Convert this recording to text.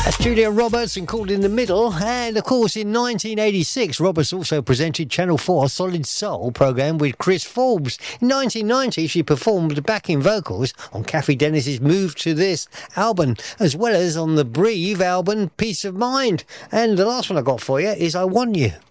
That's Julia Roberts and Called in the Middle. And of course, in 1986, Roberts also presented Channel 4's Solid Soul programme with Chris Forbes. In 1990, she performed backing vocals on Kathy Dennis's Move to This album, as well as on the Breathe album Peace of Mind. And the last one I got for you is I Want You.